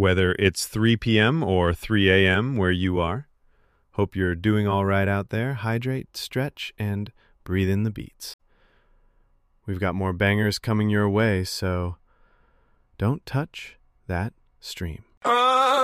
whether it's 3 p.m. or 3 a.m. where you are. Hope you're doing all right out there. Hydrate, stretch, and breathe in the beats. We've got more bangers coming your way, so don't touch that stream.